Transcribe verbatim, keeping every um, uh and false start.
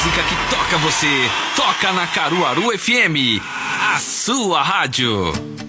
música que toca você. Toca na Caruaru F M, a sua rádio.